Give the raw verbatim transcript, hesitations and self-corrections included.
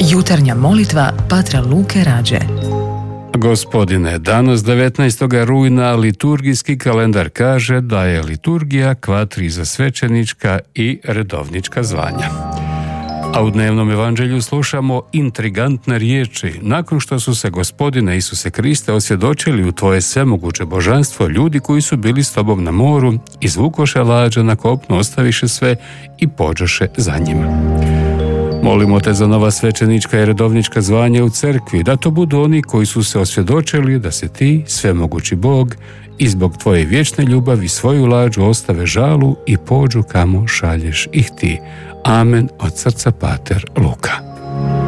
Jutarnja molitva Patra Luke Rađe. Gospodine, danas devetnaestog rujna liturgijski kalendar kaže da je liturgija kvatri za svećenička i redovnička zvanja. A u dnevnom evanđelju slušamo intrigantne riječi. Nakon što su se Gospodine Isuse Kriste osvjedočili u tvoje svemoguće božanstvo, ljudi koji su bili s tobom na moru, izvukoše lađa na kopno, ostaviše sve i pođoše za njim. Molimo te za nova svećenička i redovnička zvanja u crkvi, da to budu oni koji su se osvjedočili da se ti, svemogući Bog, i zbog tvoje vječne ljubavi svoju lađu ostave žalu i pođu kamo šalješ ih ti. Amen, od srca Pater Luka.